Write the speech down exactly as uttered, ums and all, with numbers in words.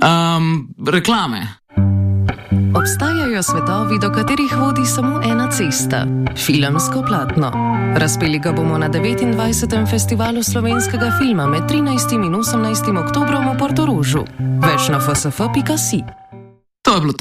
Um, reklame. Obstajajo svetovi, do katerih vodi samo ena cesta – filmsko platno. Razpeli ga bomo na devetindvajsetem festivalu slovenskega filma med trinajstim in osemnajstim oktobrom v Portorožu. Več na f s f pika si. To je bilo to.